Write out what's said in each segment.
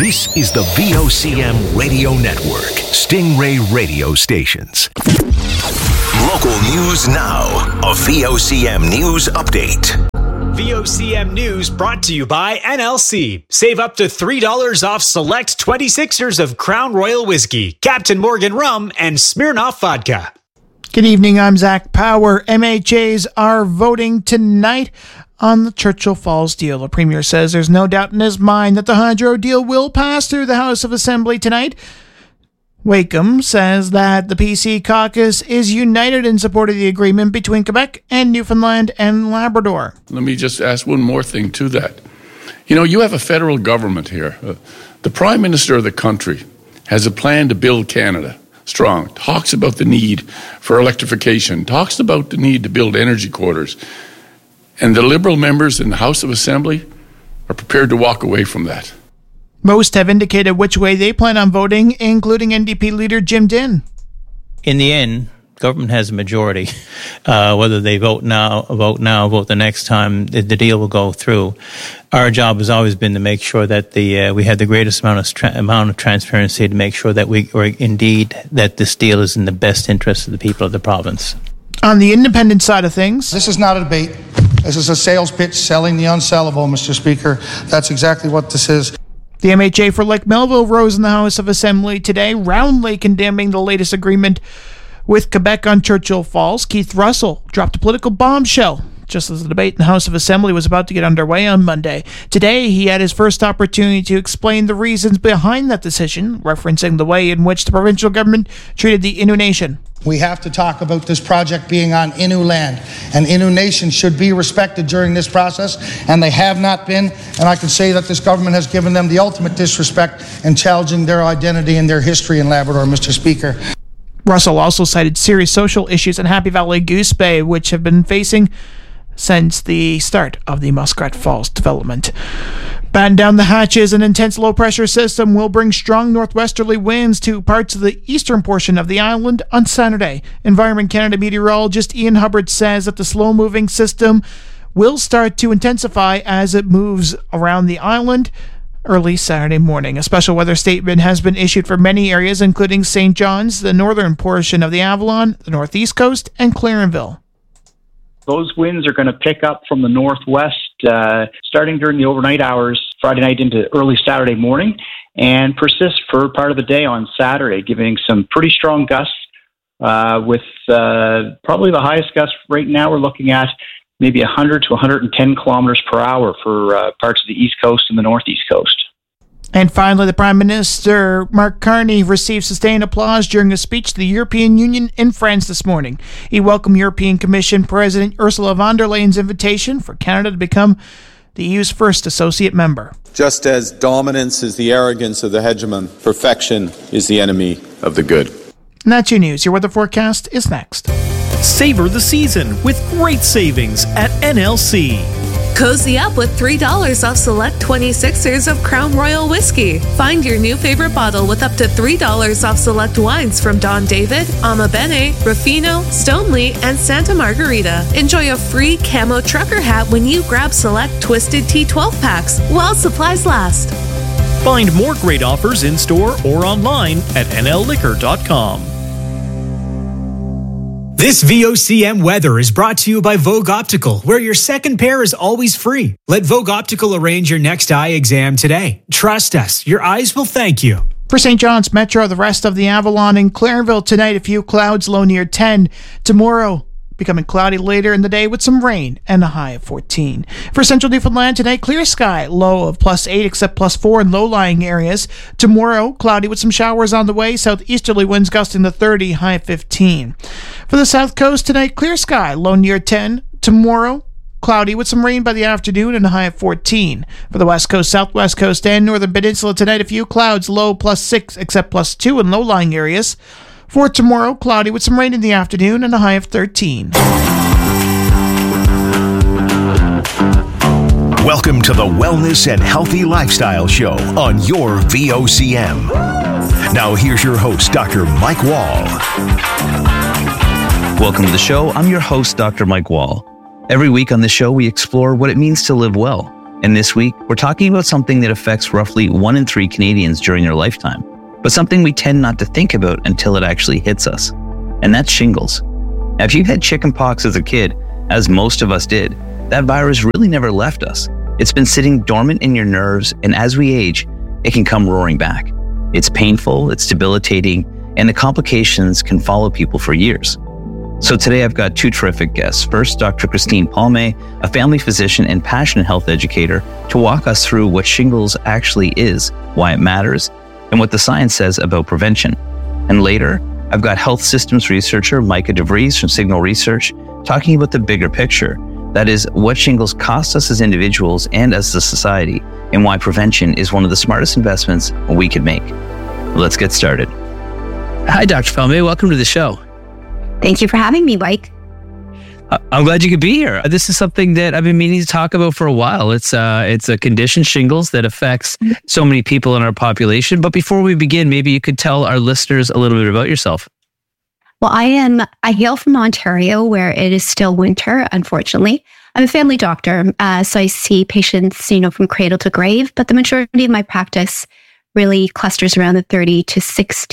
This is the VOCM Radio Network, Stingray Radio Stations. Local news now. A VOCM News Update. VOCM News brought to you by NLC. Save up to $3 off select 26ers of Crown Royal Whiskey, Captain Morgan Rum, and Smirnoff Vodka. Good evening, I'm Zach Power. MHAs are voting tonight on the Churchill Falls deal. The Premier says there's no doubt in his mind that the hydro deal will pass through the House of Assembly tonight. Wakeham says that the PC caucus is united in support of the agreement between Quebec and Newfoundland and Labrador. Let me just ask one more thing to that. You know, you have a federal government here. The Prime Minister of the country has a plan to build Canada strong, talks about the need for electrification, talks about the need to build energy corridors. And the Liberal members in the House of Assembly are prepared to walk away from that. Most have indicated which way they plan on voting, including NDP leader Jim Dinn. In the end, government has a majority. Whether they vote now, vote the next time, the deal will go through. Our job has always been to make sure that we have the greatest amount of transparency to make sure that that this deal is in the best interest of the people of the province. On the independent side of things, this is not a debate. This is a sales pitch selling the unsellable, Mr. Speaker. That's exactly what this is. The MHA for Lake Melville rose in the House of Assembly today, roundly condemning the latest agreement with Quebec on Churchill Falls. Keith Russell dropped a political bombshell just as the debate in the House of Assembly was about to get underway on Monday. Today, he had his first opportunity to explain the reasons behind that decision, referencing the way in which the provincial government treated the Innu Nation. We have to talk about this project being on Innu land, and Innu Nation should be respected during this process, and they have not been, and I can say that this government has given them the ultimate disrespect in challenging their identity and their history in Labrador, Mr. Speaker. Russell also cited serious social issues in Happy Valley Goose Bay, which have been facing since the start of the Muskrat Falls development. Batten down the hatches, an intense low-pressure system will bring strong northwesterly winds to parts of the eastern portion of the island on Saturday. Environment Canada meteorologist Ian Hubbard says that the slow-moving system will start to intensify as it moves around the island early Saturday morning. A special weather statement has been issued for many areas, including St. John's, the northern portion of the Avalon, the northeast coast, and Clarenville. Those winds are going to pick up from the northwest starting during the overnight hours, Friday night into early Saturday morning, and persist for part of the day on Saturday, giving some pretty strong gusts with probably the highest gust right now we're looking at maybe 100 to 110 kilometers per hour for parts of the east coast and the northeast coast. And finally, the Prime Minister, Mark Carney, received sustained applause during a speech to the European Union in France this morning. He welcomed European Commission President Ursula von der Leyen's invitation for Canada to become the EU's first associate member. Just as dominance is the arrogance of the hegemon, perfection is the enemy of the good. And that's your news. Your weather forecast is next. Savor the season with great savings at NLC. Cozy up with $3 off select 26ers of Crown Royal Whiskey. Find your new favorite bottle with up to $3 off select wines from Don David, Ama Bene, Ruffino, Stoneleigh, and Santa Margarita. Enjoy a free camo trucker hat when you grab select Twisted Tea 12 packs while supplies last. Find more great offers in store or online at nlliquor.com. This VOCM weather is brought to you by Vogue Optical, where your second pair is always free. Let Vogue Optical arrange your next eye exam today. Trust us, your eyes will thank you. For St. John's Metro, the rest of the Avalon and Clarenville tonight, a few clouds, low near 10. Tomorrow, becoming cloudy later in the day with some rain and a high of 14. For Central Newfoundland tonight, clear sky, low of +8 except +4 in low-lying areas. Tomorrow, cloudy with some showers on the way, southeasterly winds gusting to 30, high of 15. For the south coast tonight, clear sky, low near 10. Tomorrow, cloudy with some rain by the afternoon and a high of 14. For the west coast, southwest coast, and northern peninsula tonight, a few clouds, low +6 except +2 in low-lying areas. For tomorrow, cloudy with some rain in the afternoon and a high of 13. Welcome to the Wellness and Healthy Lifestyle Show on your VOCM. Now here's your host, Dr. Mike Wall. Welcome to the show. I'm your host, Dr. Mike Wall. Every week on the show, we explore what it means to live well. And this week, we're talking about something that affects roughly 1 in 3 Canadians during their lifetime, but something we tend not to think about until it actually hits us. And that's shingles. Now, if you had chickenpox as a kid, as most of us did, that virus really never left us. It's been sitting dormant in your nerves, and as we age, it can come roaring back. It's painful, it's debilitating, and the complications can follow people for years. So today I've got 2 terrific guests. First, Dr. Christine Palme, a family physician and passionate health educator, to walk us through what shingles actually is, why it matters, and what the science says about prevention. And later, I've got health systems researcher Micah DeVries from Signal Research talking about the bigger picture. That is, what shingles cost us as individuals and as a society, and why prevention is one of the smartest investments we could make. Let's get started. Hi, Dr. Palme. Welcome to the show. Thank you for having me, Mike. I'm glad you could be here. This is something that I've been meaning to talk about for a while. It's a condition, shingles, that affects so many people in our population. But before we begin, maybe you could tell our listeners a little bit about yourself. Well, I hail from Ontario, where it is still winter, unfortunately. I'm a family doctor, so I see patients, from cradle to grave, but the majority of my practice really clusters around the 30 to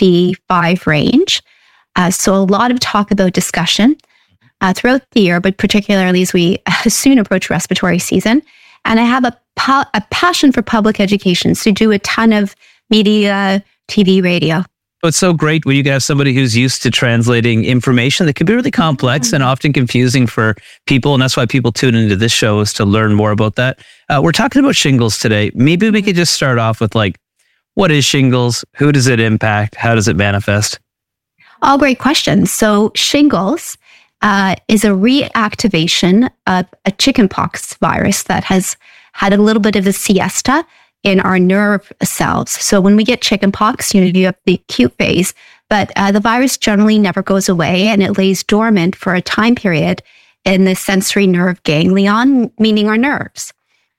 65 range. So a lot of talk about discussion throughout the year, but particularly as we soon approach respiratory season. And I have a passion for public education, so do a ton of media, TV, radio. It's so great when you have somebody who's used to translating information that can be really complex and often confusing for people. And that's why people tune into this show, is to learn more about that. We're talking about shingles today. Maybe we could just start off with what is shingles? Who does it impact? How does it manifest? All great questions. So shingles is a reactivation of a chickenpox virus that has had a little bit of a siesta in our nerve cells. So when we get chickenpox, you have the acute phase, but the virus generally never goes away, and it lays dormant for a time period in the sensory nerve ganglion, meaning our nerves.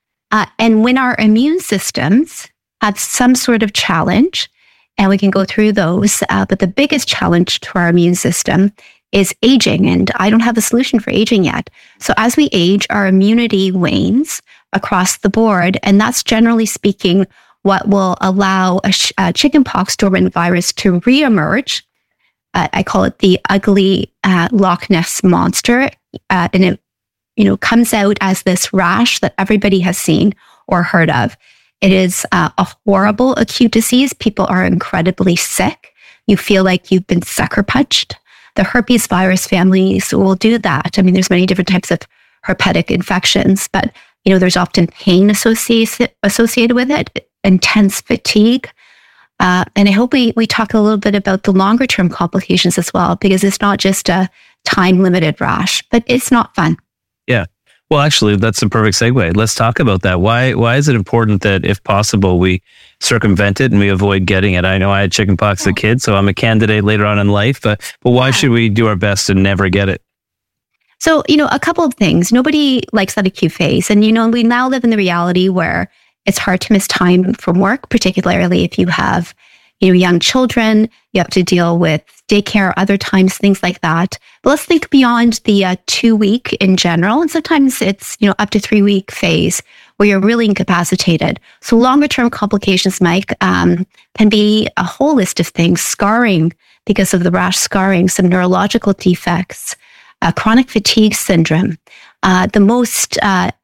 And when our immune systems have some sort of challenge, and we can go through those, but the biggest challenge to our immune system is aging, and I don't have a solution for aging yet. So as we age, our immunity wanes across the board, and that's generally speaking what will allow a chickenpox dormant virus to reemerge. I call it the ugly Loch Ness monster, and it comes out as this rash that everybody has seen or heard of. It is a horrible acute disease. People are incredibly sick. You feel like you've been sucker punched. The herpes virus families will do that. I mean, there's many different types of herpetic infections, but there's often pain associated with it, intense fatigue. And I hope we talk a little bit about the longer term complications as well, because it's not just a time limited rash, but it's not fun. Yeah. Well, actually, that's a perfect segue. Let's talk about that. Why is it important that, if possible, we circumvent it and we avoid getting it? I know I had chickenpox as a kid, so I'm a candidate later on in life, but why should we do our best to never get it? So, a couple of things. Nobody likes that acute phase. And, we now live in the reality where it's hard to miss time from work, particularly if you have, young children. You have to deal with daycare, other times, things like that. But let's think beyond the 2 week in general. And sometimes it's, up to 3 week phase where you're really incapacitated. So longer term complications, Mike, can be a whole list of things: scarring because of the rash, scarring, some neurological defects, chronic fatigue syndrome. The most,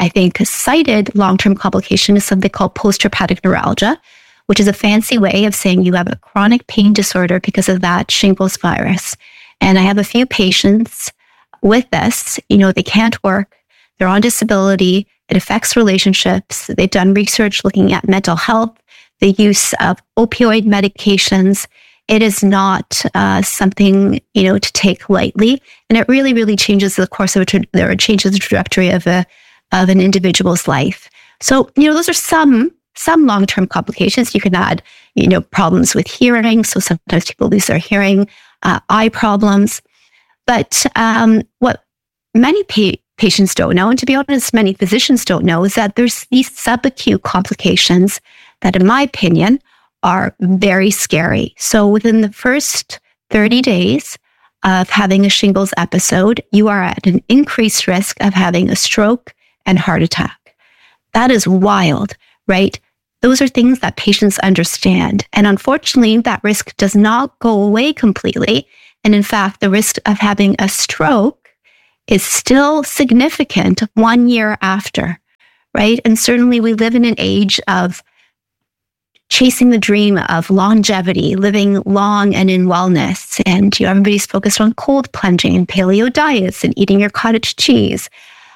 cited long-term complication is something called postherpetic neuralgia, which is a fancy way of saying you have a chronic pain disorder because of that shingles virus. And I have a few patients with this. They can't work. They're on disability. It affects relationships. They've done research looking at mental health, the use of opioid medications. It is not something, to take lightly. And it really, really changes the course of changes the trajectory of an individual's life. So, those are some long-term complications. You can add, problems with hearing. So sometimes people lose their hearing, eye problems. But what many patients don't know, and to be honest, many physicians don't know, is that there's these subacute complications that, in my opinion, are very scary. So within the first 30 days of having a shingles episode, you are at an increased risk of having a stroke and heart attack. That is wild, right? Those are things that patients understand. And unfortunately, that risk does not go away completely. And in fact, the risk of having a stroke is still significant 1 year after, right? And certainly we live in an age of chasing the dream of longevity, living long and in wellness. And everybody's focused on cold plunging and paleo diets and eating your cottage cheese.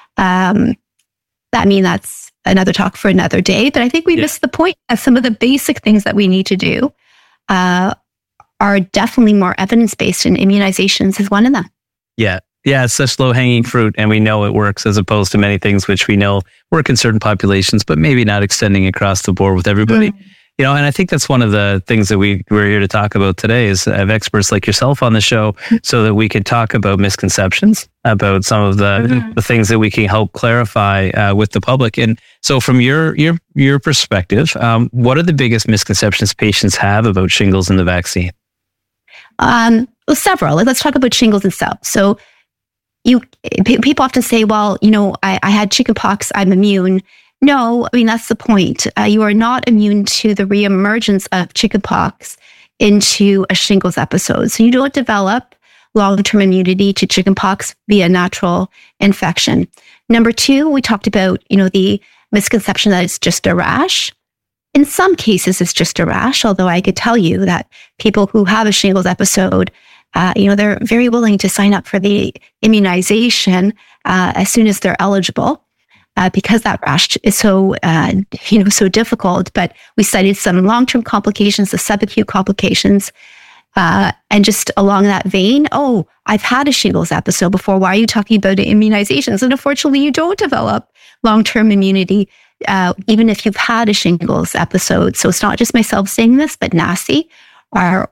That's another talk for another day. But I think we missed the point of some of the basic things that we need to do are definitely more evidence-based, and immunizations is one of them. Yeah. Yeah, it's such low-hanging fruit, and we know it works as opposed to many things which we know work in certain populations, but maybe not extending across the board with everybody. And I think that's one of the things that we're here to talk about today is have experts like yourself on the show so that we could talk about misconceptions, about some of the things that we can help clarify with the public. And so from your perspective, what are the biggest misconceptions patients have about shingles and the vaccine? Several. Let's talk about shingles itself. So people often say, well, I had chickenpox, I'm immune. No, that's the point. You are not immune to the reemergence of chickenpox into a shingles episode. So you don't develop long-term immunity to chickenpox via natural infection. Number two, we talked about, the misconception that it's just a rash. In some cases, it's just a rash, although I could tell you that people who have a shingles episode, they're very willing to sign up for the immunization as soon as they're eligible. Because that rash is so difficult. But we cited some long-term complications, the subacute complications, and just along that vein, I've had a shingles episode before. Why are you talking about immunizations? And unfortunately, you don't develop long-term immunity even if you've had a shingles episode. So it's not just myself saying this, but NACI, our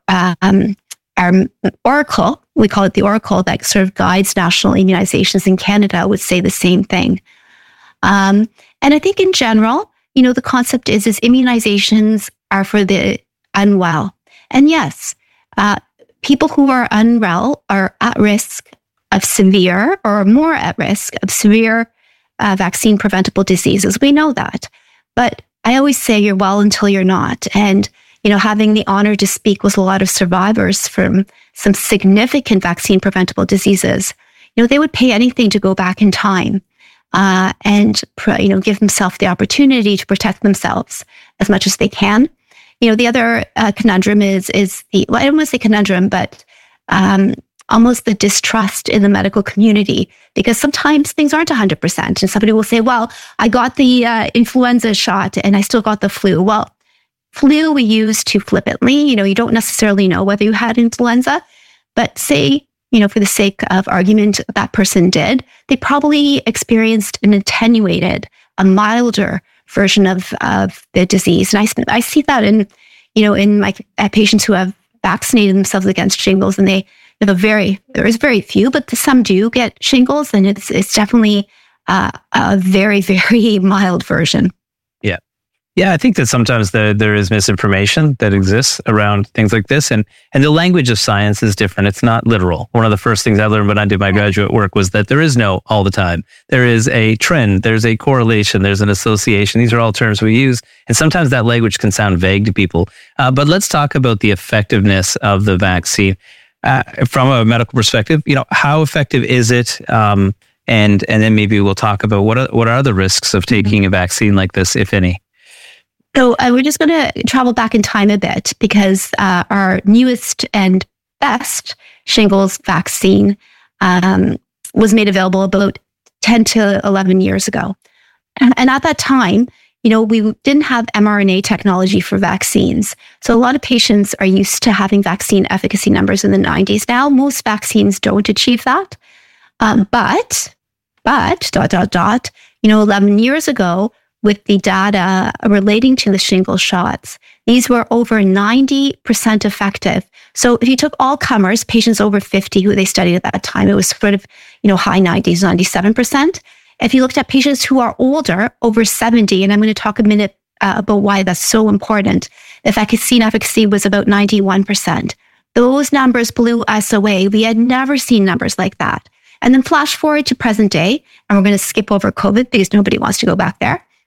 oracle, we call it the oracle that sort of guides national immunizations in Canada, would say the same thing. And I think in general, the concept is immunizations are for the unwell. And yes, people who are unwell are at risk of severe or more at risk of severe vaccine preventable diseases. We know that. But I always say you're well until you're not. And, having the honor to speak with a lot of survivors from some significant vaccine preventable diseases, they would pay anything to go back in time. And give themselves the opportunity to protect themselves as much as they can. The other conundrum is I don't want to say conundrum, but almost the distrust in the medical community, because sometimes things aren't 100%. And somebody will say, well, I got the influenza shot and I still got the flu. Well, flu we use too flippantly. You don't necessarily know whether you had influenza, but say, for the sake of argument, that person did, they probably experienced an attenuated, a milder version of the disease. And I see that in my patients who have vaccinated themselves against shingles, and they have there is very few, but some do get shingles, and it's definitely a very, very mild version. Yeah, I think that sometimes there is misinformation that exists around things like this, and the language of science is different. It's not literal. One of the first things I learned when I did my graduate work was that there is no all the time. There is a trend, there's a correlation, there's an association. These are all terms we use, and sometimes that language can sound vague to people. But let's talk about the effectiveness of the vaccine. From a medical perspective, how effective is it? And then maybe we'll talk about what are the risks of taking a vaccine like this, if any. So we're just going to travel back in time a bit, because our newest and best shingles vaccine was made available about 10 to 11 years ago. And at that time, we didn't have mRNA technology for vaccines. So a lot of patients are used to having vaccine efficacy numbers in the 90s. Now, most vaccines don't achieve that. But 11 years ago, with the data relating to the shingles shots, these were over 90% effective. So if you took all comers, patients over 50 who they studied at that time, it was sort of, high 90s, 97%. If you looked at patients who are older, over 70, and I'm going to talk a minute about why that's so important, the vaccine efficacy was about 91%. Those numbers blew us away. We had never seen numbers like that. And then flash forward to present day, and we're going to skip over COVID because nobody wants to go back there.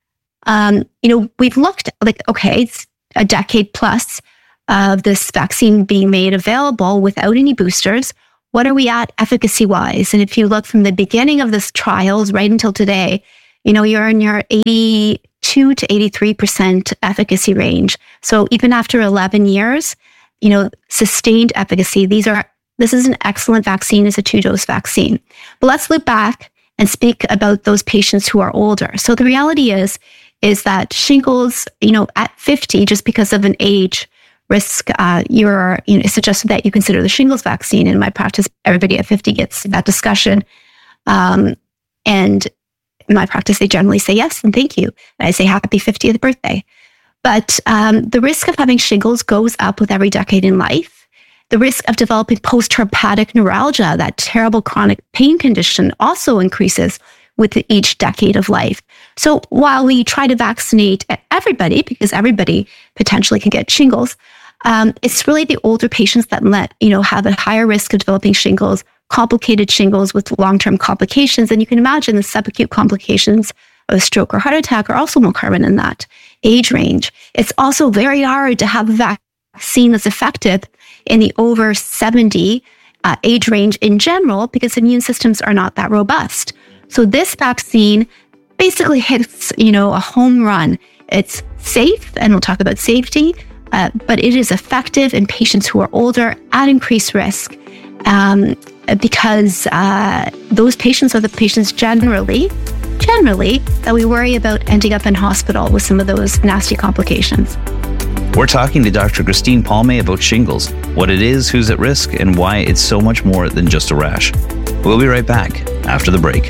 We've looked okay, it's a decade plus of this vaccine being made available without any boosters. What are we at efficacy-wise? And if you look from the beginning of this trials right until today, you're in your 82 to 83% efficacy range. So even after 11 years, sustained efficacy. This is an excellent vaccine. It's a 2-dose vaccine. But let's look back and speak about those patients who are older. So the reality is that shingles, at 50, just because of an age risk, it's suggested that you consider the shingles vaccine. In my practice, everybody at 50 gets that discussion. And in my practice, they generally say yes and thank you. And I say happy 50th birthday. But the risk of having shingles goes up with every decade in life. The risk of developing post-herpetic neuralgia, that terrible chronic pain condition, also increases with each decade of life. So while we try to vaccinate everybody, because everybody potentially can get shingles, it's really the older patients that have a higher risk of developing shingles, complicated shingles with long-term complications. And you can imagine the subacute complications of a stroke or heart attack are also more common in that age range. It's also very hard to have a vaccine that's effective in the over 70 age range in general, because immune systems are not that robust. So this vaccine basically hits, a home run. It's safe, and we'll talk about safety, but it is effective in patients who are older at increased risk, because those patients are the patients generally that we worry about ending up in hospital with some of those nasty complications. We're talking to Dr. Christine Palme about shingles, what it is, who's at risk, and why it's so much more than just a rash. We'll be right back after the break.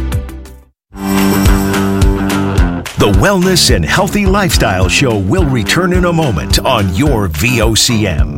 The Wellness and Healthy Lifestyle Show will return in a moment on your VOCM.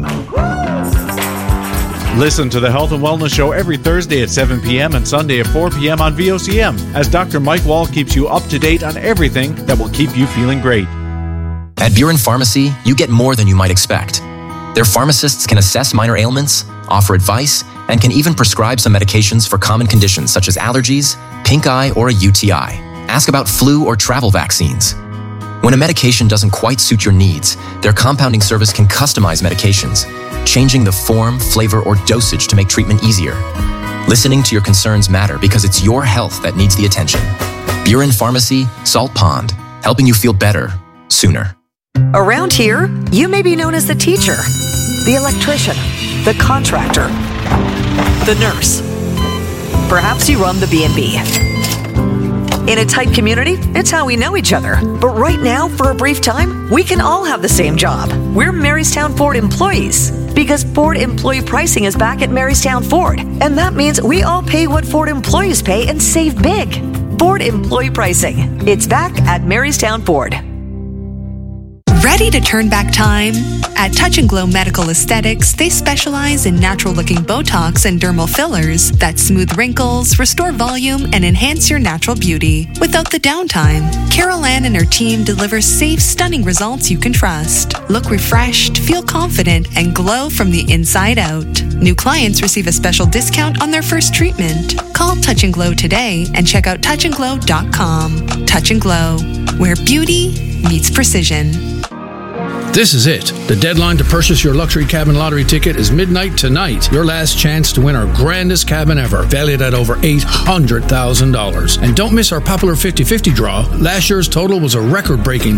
Listen to the Health and Wellness Show every Thursday at 7 p.m. and Sunday at 4 p.m. on VOCM, as Dr. Mike Wall keeps you up to date on everything that will keep you feeling great. At Buren Pharmacy, you get more than you might expect. Their pharmacists can assess minor ailments, offer advice, and can even prescribe some medications for common conditions such as allergies, pink eye, or a UTI. Ask about flu or travel vaccines. When a medication doesn't quite suit your needs, their compounding service can customize medications, changing the form, flavor, or dosage to make treatment easier. Listening to your concerns matter because it's your health that needs the attention. Buren Pharmacy, Salt Pond, helping you feel better sooner. Around here, you may be known as the teacher, the electrician, the contractor, the nurse. Perhaps you run the B&B. In a tight community, it's how we know each other. But right now, for a brief time, we can all have the same job. We're Marystown Ford employees. Because Ford employee pricing is back at Marystown Ford. And that means we all pay what Ford employees pay and save big. Ford employee pricing. It's back at Marystown Ford. Ready to turn back time? At Touch and Glow Medical Aesthetics, they specialize in natural-looking Botox and dermal fillers that smooth wrinkles, restore volume, and enhance your natural beauty without the downtime. Carol Ann and her team deliver safe, stunning results you can trust. Look refreshed, feel confident, and glow from the inside out. New clients receive a special discount on their first treatment. Call Touch and Glow today and check out touchandglow.com. Touch and Glow, where beauty meets precision. This is it. The deadline to purchase your luxury cabin lottery ticket is midnight tonight. Your last chance to win our grandest cabin ever, valued at over $800,000. And don't miss our popular 50-50 draw. Last year's total was a record-breaking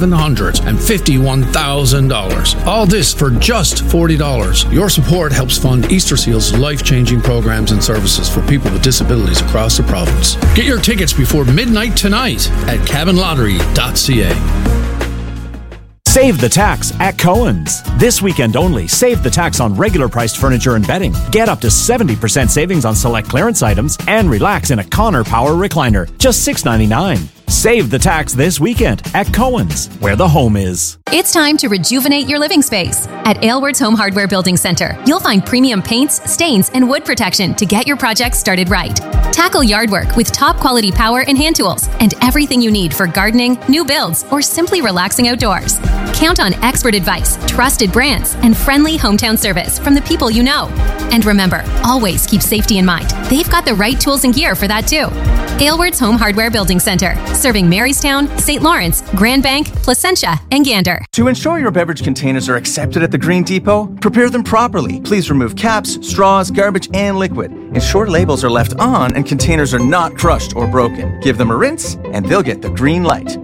$751,000. All this for just $40. Your support helps fund Easter Seal's life-changing programs and services for people with disabilities across the province. Get your tickets before midnight tonight at cabinlottery.ca. Save the tax at Cohen's. This weekend only, save the tax on regular priced furniture and bedding. Get up to 70% savings on select clearance items and relax in a Connor Power recliner. Just $6.99. Save the tax this weekend at Cohen's, where the home is. It's time to rejuvenate your living space. At Aylward's Home Hardware Building Center, you'll find premium paints, stains, and wood protection to get your project started right. Tackle yard work with top quality power and hand tools and everything you need for gardening, new builds, or simply relaxing outdoors. Count on expert advice, trusted brands, and friendly hometown service from the people you know. And remember, always keep safety in mind. They've got the right tools and gear for that too. Aylward's Home Hardware Building Center, serving Marystown, St. Lawrence, Grand Bank, Placentia, and Gander. To ensure your beverage containers are accepted at the Green Depot, prepare them properly. Please remove caps, straws, garbage, and liquid. Ensure labels are left on and containers are not crushed or broken. Give them a rinse, and they'll get the green light.